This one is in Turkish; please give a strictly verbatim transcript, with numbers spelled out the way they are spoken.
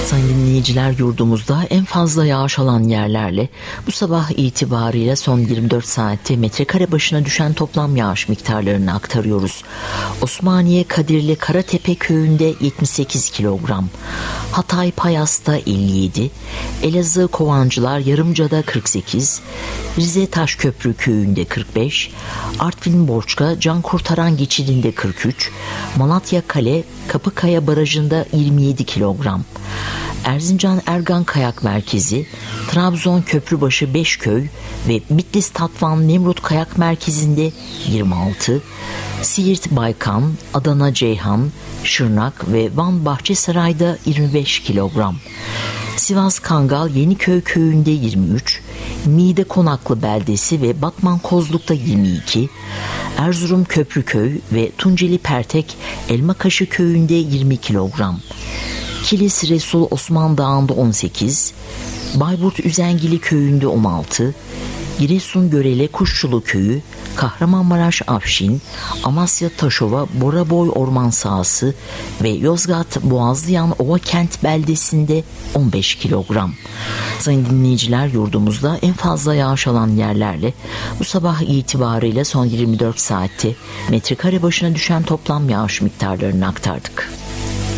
Sayın dinleyiciler, yurdumuzda en fazla yağış alan yerlerle bu sabah itibariyle son yirmi dört saatte metrekare başına düşen toplam yağış miktarlarını aktarıyoruz. Osmaniye Kadirli Karatepe köyünde yetmiş sekiz kilogram, Hatay Payas'ta elli yedi, Elazığ Kovancılar Yarımca'da kırk sekiz, Rize Taşköprü köyünde kırk beş, Artvin Borçka Can Kurtaran geçidinde kırk üç, Malatya Kale Kapıkaya Barajı'nda yirmi yedi kilogram, Erzincan Ergan Kayak Merkezi, Trabzon Köprübaşı Beşköy ve Bitlis Tatvan Nemrut Kayak Merkezi'nde yirmi altı, Siirt Baykan, Adana Ceyhan, Şırnak ve Van Bahçesaray'da yirmi beş kilogram, Sivas Kangal Yeniköy köyünde yirmi üç, Niğde Konaklı Beldesi ve Batman Kozluk'ta yirmi iki, Erzurum Köprüköy ve Tunceli Pertek Elmakaşı köyünde yirmi kilogram, Kilis Resul Osman Dağı'nda on sekiz, Bayburt Üzengili köyünde on altı, Giresun Görele Kuşçulu köyü, Kahramanmaraş Afşin, Amasya Taşova Boraboy Orman Sahası ve Yozgat Boğazlıyan Ova Kent beldesinde on beş kilogram. Sayın dinleyiciler, yurdumuzda en fazla yağış alan yerlerle bu sabah itibariyle son yirmi dört saatte metrekare başına düşen toplam yağış miktarlarını aktardık.